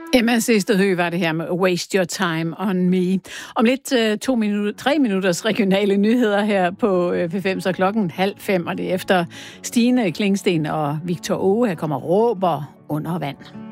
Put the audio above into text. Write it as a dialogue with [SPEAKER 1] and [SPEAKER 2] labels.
[SPEAKER 1] Emma Sesterhø var det her med Waste Your Time on Me. Om lidt 3 minutters regionale nyheder her på P5, så 4:30, og det er efter Stine Klingsten og Victor Åge, her kommer råber under vand.